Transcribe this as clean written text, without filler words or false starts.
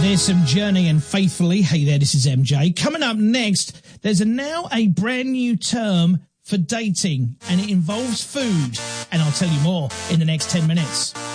There's some Journey and Faithfully. Hey there, this is MJ. Coming up next, there's now a brand new term for dating, and it involves food. And I'll tell you more in the next 10 minutes.